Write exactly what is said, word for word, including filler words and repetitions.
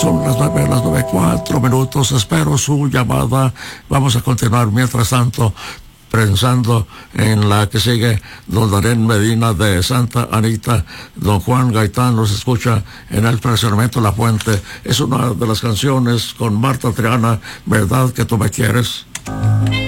Son las nueve, las nueve, cuatro minutos. Espero su llamada. Vamos a continuar mientras tanto pensando en la que sigue. Don Darén Medina de Santa Anita. Don Juan Gaitán nos escucha en el fraccionamiento La Fuente. Es una de las canciones con Marta Triana, ¿verdad que tú me quieres?